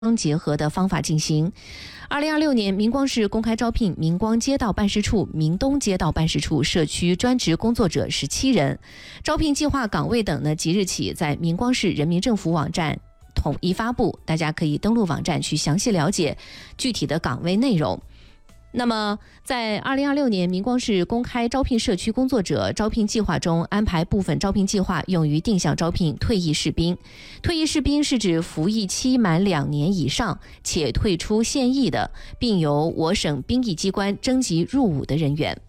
结合的方法进行。2026年，明光市公开招聘明光街道办事处、明东街道办事处社区专职工作者17人，招聘计划岗位等呢，即日起在明光市人民政府网站统一发布，大家可以登录网站去详细了解具体的岗位内容。那么在2026年明光市公开招聘社区工作者招聘计划中，安排部分招聘计划用于定向招聘退役士兵。退役士兵是指服役期满2年以上且退出现役的，并由我省兵役机关征集入伍的人员。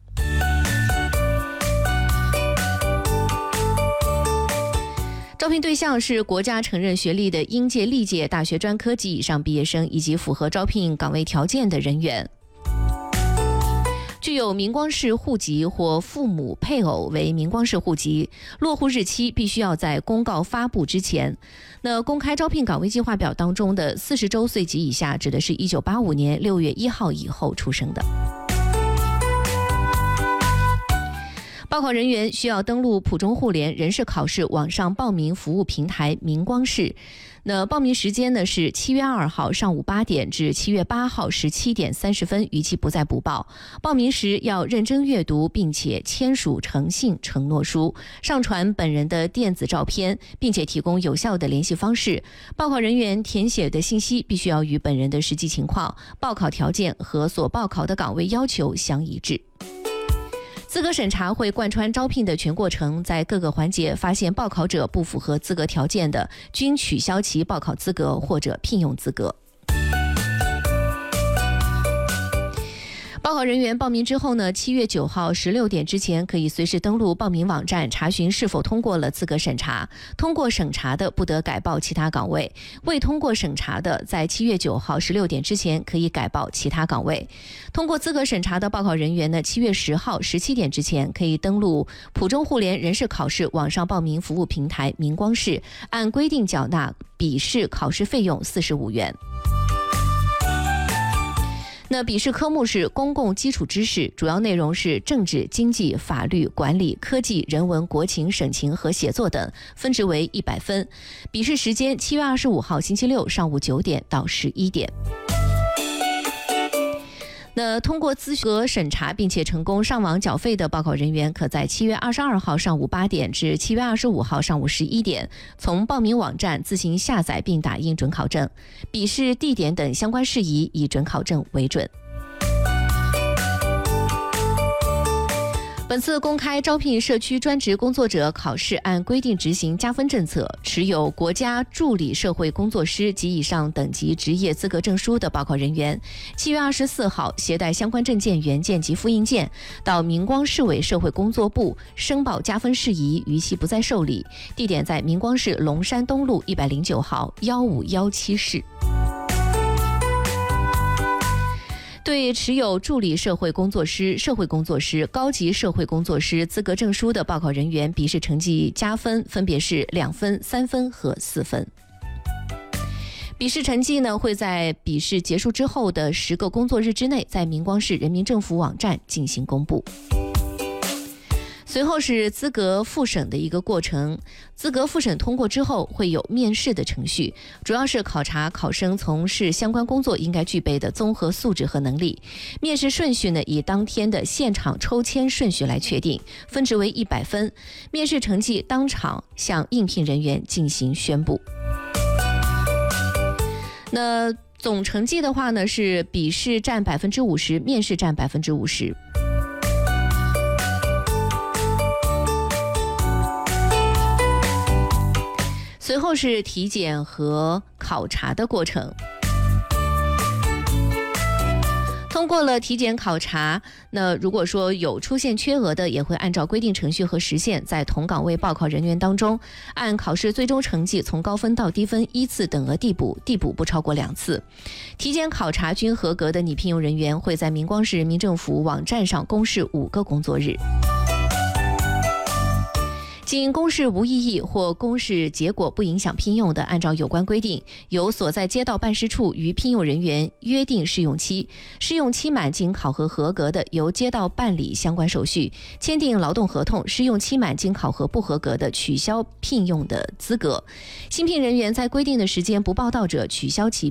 招聘对象是国家承认学历的应届历届大学专科及以上毕业生，以及符合招聘岗位条件的人员。具有明光市户籍或父母配偶为明光市户籍，落户日期必须要在公告发布之前。那公开招聘岗位计划表当中的40周岁及以下，指的是1985年6月1号以后出生的。报考人员需要登录普中互联人事考试网上报名服务平台明光市。那报名时间呢是7月2号上午8点至7月8号17点30分，逾期不再补报。报名时要认真阅读，并且签署诚信承诺书，上传本人的电子照片，并且提供有效的联系方式。报考人员填写的信息必须要与本人的实际情况、报考条件和所报考的岗位要求相一致。资格审查会贯穿招聘的全过程，在各个环节发现报考者不符合资格条件的，均取消其报考资格或者聘用资格。报考人员报名之后呢，7月9号16点之前可以随时登录报名网站查询是否通过了资格审查。通过审查的不得改报其他岗位，未通过审查的在7月9号16点之前可以改报其他岗位。通过资格审查的报考人员呢，7月10号17点之前可以登录普中互联人事考试网上报名服务平台明光市，按规定缴纳笔试考试费用45元。那笔试科目是公共基础知识，主要内容是政治、经济、法律、管理、科技、人文、国情、省情和写作等，分值为100分。笔试时间7月25号星期六上午9点到11点。那通过资格审查并且成功上网缴费的报考人员，可在7月22号上午8点至7月25号上午11点，从报名网站自行下载并打印准考证，笔试地点等相关事宜以准考证为准。本次公开招聘社区专职工作者考试按规定执行加分政策，持有国家助理社会工作师及以上等级职业资格证书的报考人员，7月24号携带相关证件原件及复印件到明光市委社会工作部申报加分事宜，逾期不再受理。地点在明光市龙山东路109号1517室。对持有助理社会工作师、社会工作师、高级社会工作师资格证书的报考人员，笔试成绩加分分别是2分、3分和4分。笔试成绩呢，会在笔试结束之后的10个工作日之内，在明光市人民政府网站进行公布。随后是资格复审的一个过程，资格复审通过之后会有面试的程序，主要是考察考生从事相关工作应该具备的综合素质和能力。面试顺序呢，以当天的现场抽签顺序来确定，分值为100分。面试成绩当场向应聘人员进行宣布。那总成绩的话呢，是笔试占50%，面试占50%。随后是体检和考察的过程。通过了体检考察，那如果说有出现缺额的，也会按照规定程序和时限，在同岗位报考人员当中，按考试最终成绩从高分到低分依次等额递补，递补不超过2次。体检考察均合格的拟聘用人员会在明光市人民政府网站上公示5个工作日。 经公示无异议或公示结果不影响聘用的，按照有关规定，由所在街道办事处与聘用人员约定试用期，试用期满经考核合格的，由街道办理相关手续，签订劳动合同；试用期满经考核不合格的，取消聘用的资格。新聘人员在规定的时间不报到者，取消其